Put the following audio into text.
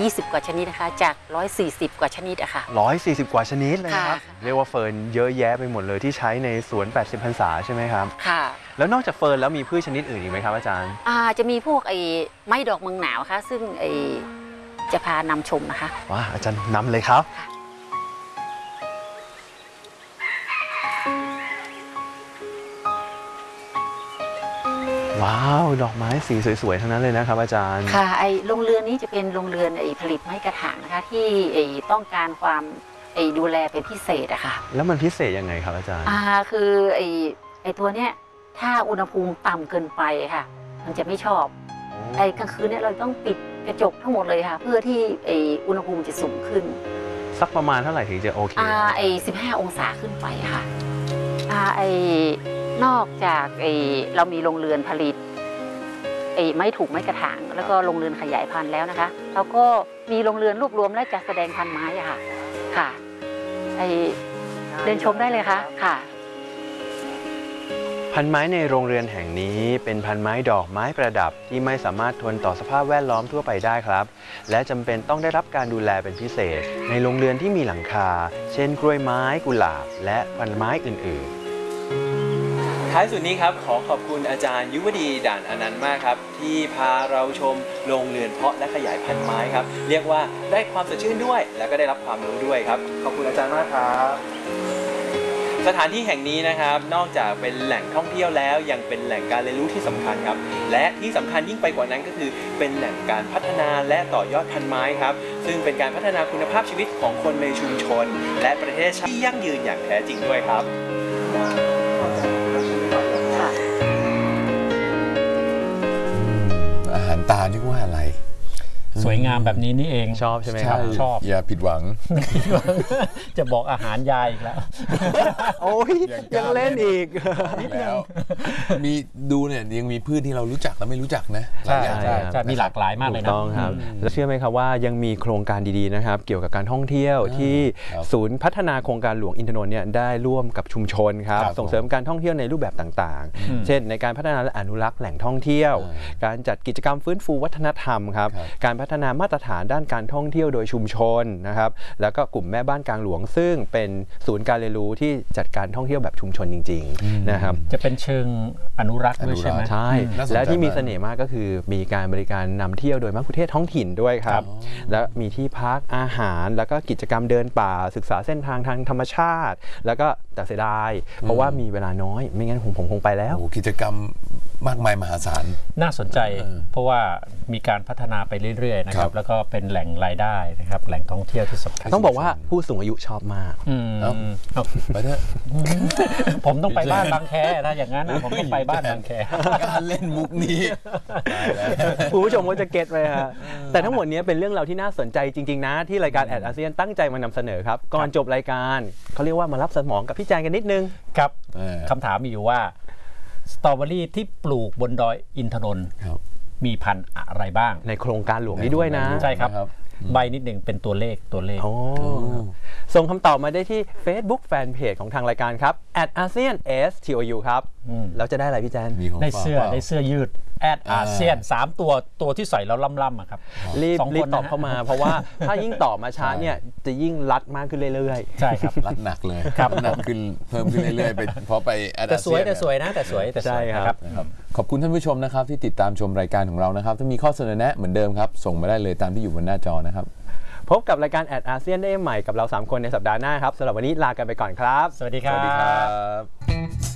20 กว่าชนิดนะคะจาก140 กว่าชนิดอะค่ะ 140 กว่าชนิดเลยครับเรียกว่าเฟิร์นเยอะแยะไปหมดเลยที่ใช้ในสวน80 พรรษาใช่ไหมครับค่ะแล้วนอกจากเฟิร์นแล้วมีพืชชนิดอื่นอีกไหมครับอาจารย์จะมีพวกไม้ดอกเมืองหนาวค่ะซึ่งจะพานำชมนะคะว้าอาจารย์นำเลยครับว้าวดอกไม้สีสวยๆทั้งนั้นเลยนะครับอาจารย์ค่ะโรงเรือนนี้จะเป็นโรงเรือนผลิตไม้กระถางนะคะที่ต้องการความดูแลเป็นพิเศษอะค่ะแล้วมันพิเศษยังไงครับอาจารย์คือตัวเนี้ยถ้าอุณหภูมิต่ำเกินไปค่ะมันจะไม่ชอบกลางคืนเนี่ยเราต้องปิดกระจกทั้งหมดเลยค่ะเพื่อที่อุณหภูมิจะสูงขึ้นสักประมาณเท่าไหร่ถึงจะโอเค 15 องศาขึ้นไปค่ะนอกจากเรามีโรงเรือนผลิตไม้ถูกไม้กระถางแล้วก็โรงเรือนขยายพันธุ์แล้วนะคะเราก็มีโรงเรือนรวบรวมและจัดแสดงพันธุ์ไม้ค่ะเดินชมได้เลยค่ะพันไม้ในโรงเรือนแห่งนี้เป็นพันไม้ดอกไม้ประดับที่ไม่สามารถทนต่อสภาพแวดล้อมทั่วไปได้ครับและจำเป็นต้องได้รับการดูแลเป็นพิเศษในโรงเรือนที่มีหลังคาเช่นกล้วยไม้กุหลาบและพันไม้อื่นๆท้ายสุดนี้ครับขอขอบคุณอาจารย์ยุวดีด่านอนันต์มากครับที่พาเราชมโรงเรือนเพาะและขยายพันธุ์ไม้ครับเรียกว่าได้ความสดชื่นด้วยแล้วก็ได้รับความรู้ด้วยครับขอบคุณอาจารย์มากครับสถานที่แห่งนี้นะครับนอกจากเป็นแหล่งท่องเที่ยวแล้วยังเป็นแหล่งการเรียนรู้ที่สำคัญครับและที่สำคัญยิ่งไปกว่านั้นก็คือเป็นแหล่งการพัฒนาและต่อยอดพันธุ์ไม้ครับซึ่งเป็นการพัฒนาคุณภาพชีวิตของคนในชุมชนและประเทศชาติที่ยั่งยืนอย่างแท้จริงด้วยครับอาหารตานึกว่าอะไรสวยงามแบบนี้นี่เองชอบใช่ไหมครับชอบอย่าผิดหวังจะบอกอาหารยายอีกแล้วโอ้ยยังเล่นอีกแล้วมีดูเนี่ยยังมีพืชที่เรารู้จักและไม่รู้จักนะใช่มีหลากหลายมากเลยนะต้องครับแล้วเชื่อไหมครับว่ายังมีโครงการดีๆนะครับเกี่ยวกับการท่องเที่ยวที่ศูนย์พัฒนาโครงการหลวงอินทนนท์เนี่ยได้ร่วมกับชุมชนครับส่งเสริมการท่องเที่ยวในรูปแบบต่างๆเช่นในการพัฒนาและอนุรักษ์แหล่งท่องเที่ยวการจัดกิจกรรมฟื้นฟูวัฒนธรรมครับการพัฒนามาตรฐานด้านการท่องเที่ยวโดยชุมชนนะครับแล้วก็กลุ่มแม่บ้านกลางหลวงซึ่งเป็นศูนย์การเรียนรู้ที่จัดการท่องเที่ยวแบบชุมชนจริงๆนะครับจะเป็นเชิงอนุรักษ์ด้วยใช่ไหมใช่และที่มีเสน่ห์มากก็คือมีการบริการนำเที่ยวโดยมัคคุเทศก์ท้องถิ่นด้วยครับและมีที่พักอาหารแล้วก็กิจกรรมเดินป่าศึกษาเส้นทางทางธรรมชาติแล้วก็แต่เสียดายเพราะว่ามีเวลาน้อยไม่งั้นผมคงไปแล้วกิจกรรมมากมายมหาศาลน่าสนใจเพราะว่ามีการพัฒนาไปเรื่อยๆนะครับแล้วก็เป็นแหล่งรายได้นะครับแหล่งท่องเที่ยวที่สำคัญต้องบอกว่าผู้สูงอายุชอบมากไปเถอะผมต้องไปบ้านบางแคถ้าอย่างนั้นผมต้องไปบ้านบางแคการเล่นมุกนี้ผู้ชมก็จะเก็ตไปฮะแต่ทั้งหมดนี้เป็นเรื่องราวที่น่าสนใจจริงๆนะที่รายการแอดอาเซียนตั้งใจมานำเสนอครับก่อนจบรายการเขาเรียกว่ามารับสมองกับพี่แจงกันนิดนึงครับคำถามมีอยู่ว่าสตรอเบอรี่ที่ปลูกบนดอยอินทนนท์มีพันธุ์อะไรบ้างในโครงการหลวงนี้ด้วยนะใช่ครับใบนิดหนึ่งเป็นตัวเลขส่งคำตอบมาได้ที่ Facebook Fanpage ของทางรายการครับ @ASEAN_STOU ครับแล้วจะได้อะไรพี่แจนได้เสื้อยืดASEAN 3ตัวที่ใส่แล้วล่ำๆครับรีบตอบเข้ามาเพราะว่าถ้ายิ่งตอบมาช้าเนี่ยจะยิ่งรัดมากขึ้นเรื่อยๆใช่ครับรัดหนักเลยครับหนักขึ้นเพิ่มขึ้นเรื่อยๆไปพอไปแต่สวยนะแต่สวยใช่ครับขอบคุณท่านผู้ชมนะครับที่ติดตามชมรายการของเรานะครับถ้ามีข้อเสนอแนะเหมือนเดิมครับส่งมาได้เลยตามที่อยู่บนหน้าจอนะครับพบกับรายการแอดอาเซียนได้ใหม่กับเรา3คนในสัปดาห์หน้าครับสำหรับวันนี้ลากันไปก่อนครับสวัสดีครับ